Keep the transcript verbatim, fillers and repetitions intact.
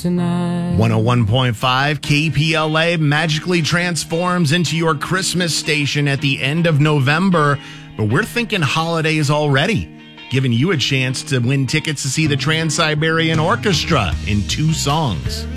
tonight. one oh one point five K P L A magically transforms into your Christmas station at the end of November, but we're thinking holidays already, giving you a chance to win tickets to see the Trans-Siberian Orchestra in two songs.